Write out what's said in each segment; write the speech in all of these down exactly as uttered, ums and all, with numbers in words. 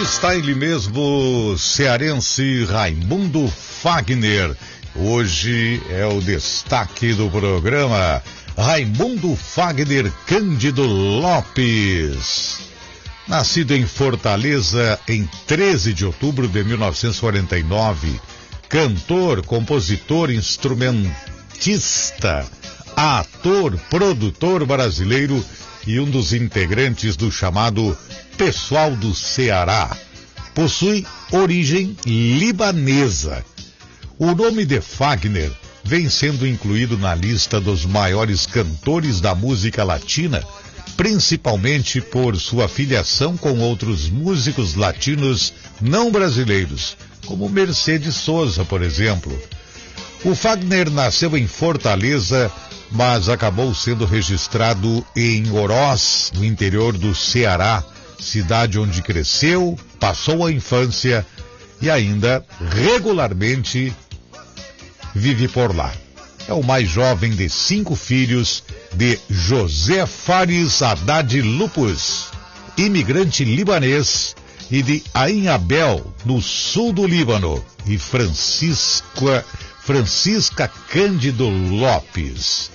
Está ele mesmo, cearense Raimundo Fagner. Hoje é o destaque do programa. Raimundo Fagner Cândido Lopes. Nascido em Fortaleza em treze de outubro de mil novecentos e quarenta e nove. Cantor, compositor, instrumentista, ator, produtor brasileiro e um dos integrantes do chamado Pessoal do Ceará. Possui origem libanesa. O nome de Fagner vem sendo incluído na lista dos maiores cantores da música latina, principalmente por sua filiação com outros músicos latinos não brasileiros, como Mercedes Sosa, por exemplo. O Fagner nasceu em Fortaleza, mas acabou sendo registrado em Oroz, no interior do Ceará, cidade onde cresceu, passou a infância e ainda regularmente vive por lá. É o mais jovem de cinco filhos de José Fares Haddad Lupus, imigrante libanês, e de Ain Abel, no sul do Líbano, e Francisca, Francisca Cândido Lopes.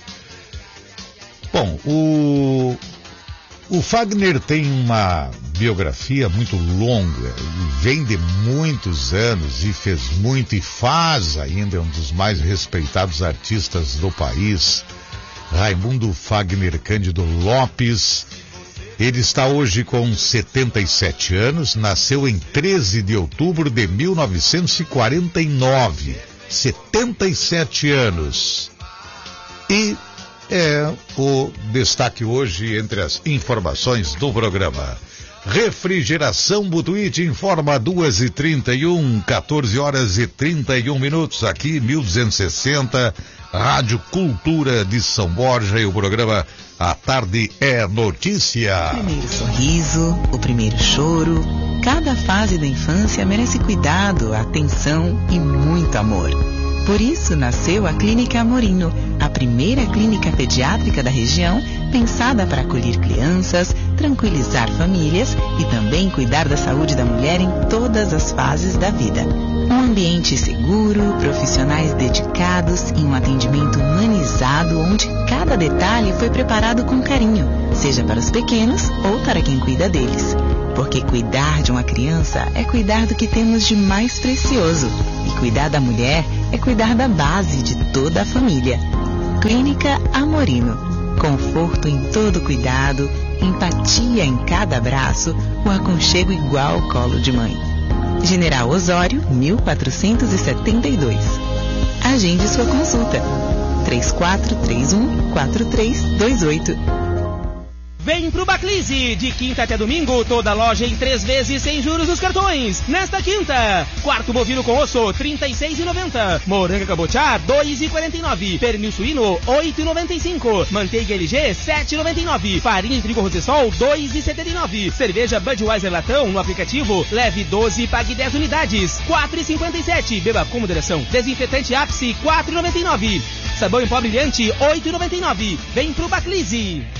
Bom, o, o Fagner tem uma biografia muito longa, vem de muitos anos e fez muito e faz ainda, é um dos mais respeitados artistas do país. Raimundo Fagner Cândido Lopes. Ele está hoje com setenta e sete anos, nasceu em treze de outubro de mil novecentos e quarenta e nove. setenta e sete anos. E é o destaque hoje entre as informações do programa. Refrigeração Butuí informa duas e trinta e um, quatorze horas e trinta e um minutos, aqui mil duzentos e sessenta, Rádio Cultura de São Borja, e o programa A Tarde é Notícia. O primeiro sorriso, o primeiro choro, cada fase da infância merece cuidado, atenção e muito amor. Por isso nasceu a Clínica Amorino, a primeira clínica pediátrica da região, pensada para acolher crianças, tranquilizar famílias e também cuidar da saúde da mulher em todas as fases da vida. Um ambiente seguro, profissionais dedicados e um atendimento humanizado onde cada detalhe foi preparado com carinho, seja para os pequenos ou para quem cuida deles. Porque cuidar de uma criança é cuidar do que temos de mais precioso. E cuidar da mulher é cuidar da base de toda a família. Clínica Amorino. Conforto em todo cuidado, empatia em cada abraço, o aconchego igual ao colo de mãe. General Osório, mil quatrocentos e setenta e dois. Agende sua consulta. três quatro três um, quatro três dois oito. Vem pro Baclise, de quinta até domingo, toda loja em três vezes sem juros nos cartões. Nesta quinta, quarto bovino com osso, trinta e seis reais e noventa centavos. Moranga cabotiá, dois reais e quarenta e nove centavos. Pernil suíno, oito reais e noventa e cinco centavos. Manteiga L G, sete reais e noventa e nove centavos. Farinha de trigo Rosessol, dois reais e setenta e nove centavos. Cerveja Budweiser Latão, no aplicativo, leve doze e pague dez unidades, quatro reais e cinquenta e sete centavos. Beba com moderação. Desinfetante Ápice, quatro reais e noventa e nove centavos. Sabão em pó brilhante, oito reais e noventa e nove centavos. Vem pro Baclise.